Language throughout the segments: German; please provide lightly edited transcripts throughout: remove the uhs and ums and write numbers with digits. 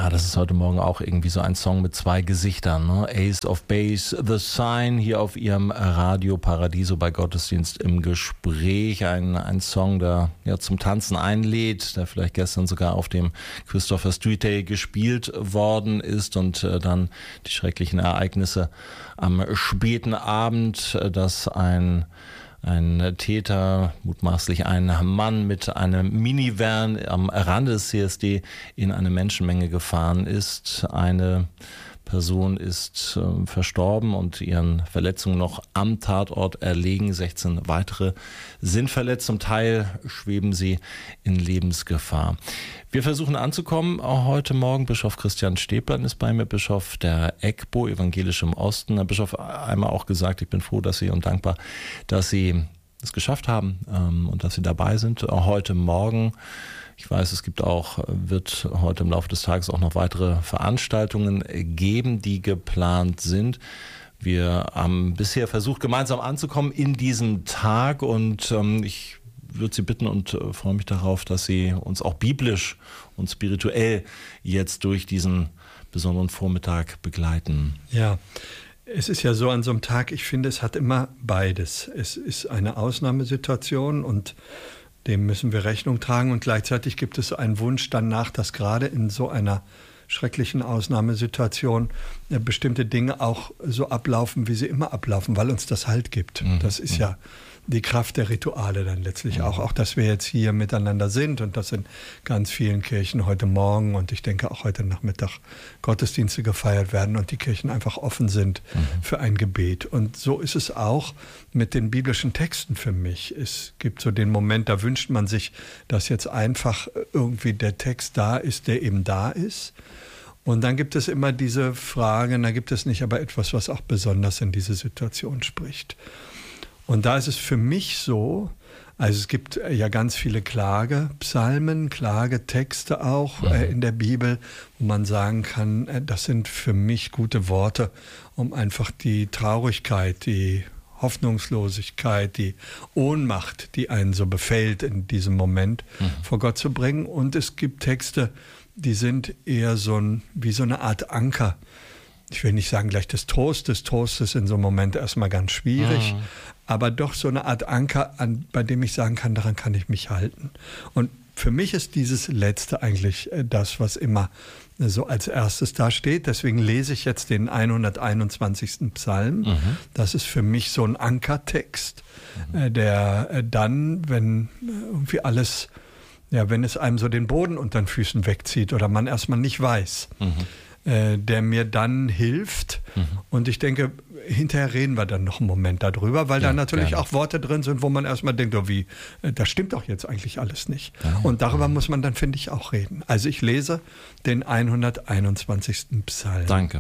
Ja, das ist heute Morgen auch irgendwie so ein Song mit zwei Gesichtern. Ne? Ace of Base, The Sign, hier auf ihrem Radio Paradiso bei Gottesdienst im Gespräch. Ein Song, der ja zum Tanzen einlädt, der vielleicht gestern sogar auf dem Christopher Street Day gespielt worden ist und dann die schrecklichen Ereignisse am späten Abend, dass ein Täter, mutmaßlich ein Mann mit einem Minivan am Rande des CSD in eine Menschenmenge gefahren ist. Eine Person ist verstorben und ihren Verletzungen noch am Tatort erlegen. 16 weitere sind verletzt. Zum Teil schweben sie in Lebensgefahr. Wir versuchen anzukommen. Auch heute Morgen Bischof Christian Stäblein ist bei mir, Bischof der EGBO, Evangelisch im Osten. Herr Bischof, einmal auch gesagt, ich bin froh, dass Sie und dankbar, dass Sie es geschafft haben und dass Sie dabei sind. Auch heute Morgen. Ich weiß, es wird heute im Laufe des Tages auch noch weitere Veranstaltungen geben, die geplant sind. Wir haben bisher versucht, gemeinsam anzukommen in diesem Tag und ich würde Sie bitten und freue mich darauf, dass Sie uns auch biblisch und spirituell jetzt durch diesen besonderen Vormittag begleiten. Ja, es ist ja so an so einem Tag, ich finde, es hat immer beides. Es ist eine Ausnahmesituation und dem müssen wir Rechnung tragen und gleichzeitig gibt es einen Wunsch danach, dass gerade in so einer schrecklichen Ausnahmesituation bestimmte Dinge auch so ablaufen, wie sie immer ablaufen, weil uns das Halt gibt. Das ist ja die Kraft der Rituale dann letztlich auch, dass wir jetzt hier miteinander sind und dass in ganz vielen Kirchen heute Morgen und ich denke auch heute Nachmittag Gottesdienste gefeiert werden und die Kirchen einfach offen sind für ein Gebet. Und so ist es auch mit den biblischen Texten für mich. Es gibt so den Moment, da wünscht man sich, dass jetzt einfach irgendwie der Text da ist, der eben da ist. Und dann gibt es immer diese Frage, da gibt es nicht aber etwas, was auch besonders in diese Situation spricht. Und da ist es für mich so, also es gibt ja ganz viele Klagepsalmen, Klagetexte auch in der Bibel, wo man sagen kann, das sind für mich gute Worte, um einfach die Traurigkeit, die Hoffnungslosigkeit, die Ohnmacht, die einen so befällt in diesem Moment, vor Gott zu bringen. Und es gibt Texte, die sind eher wie so eine Art Anker. Ich will nicht sagen gleich des Trostes. Trost ist in so einem Moment erstmal ganz schwierig, aber doch so eine Art Anker, bei dem ich sagen kann, daran kann ich mich halten. Und für mich ist dieses Letzte eigentlich das, was immer so als erstes da steht. Deswegen lese ich jetzt den 121. Psalm. Das ist für mich so ein Ankertext, der dann, wenn irgendwie alles, ja, wenn es einem so den Boden unter den Füßen wegzieht oder man erstmal nicht weiß, der mir dann hilft. Und ich denke, hinterher reden wir dann noch einen Moment darüber, weil da natürlich gerne auch Worte drin sind, wo man erstmal denkt, oh, das stimmt doch jetzt eigentlich alles nicht. Und darüber muss man dann, finde ich, auch reden. Also ich lese den 121. Psalm. Danke.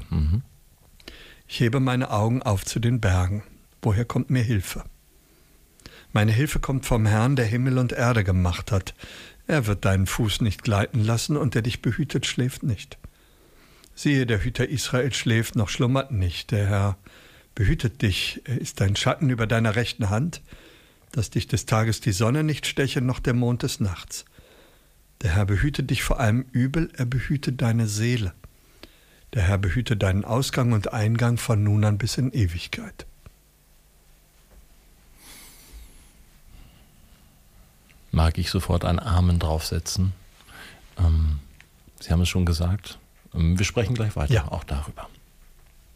Ich hebe meine Augen auf zu den Bergen. Woher kommt mir Hilfe? Meine Hilfe kommt vom Herrn, der Himmel und Erde gemacht hat. Er wird deinen Fuß nicht gleiten lassen und der dich behütet, schläft nicht. Siehe, der Hüter Israel schläft noch, schlummert nicht. Der Herr behütet dich, er ist dein Schatten über deiner rechten Hand, dass dich des Tages die Sonne nicht steche, noch der Mond des Nachts. Der Herr behüte dich vor allem Übel, er behüte deine Seele. Der Herr behüte deinen Ausgang und Eingang von nun an bis in Ewigkeit. Mag ich sofort ein Amen draufsetzen. Sie haben es schon gesagt. Wir sprechen gleich weiter, auch darüber.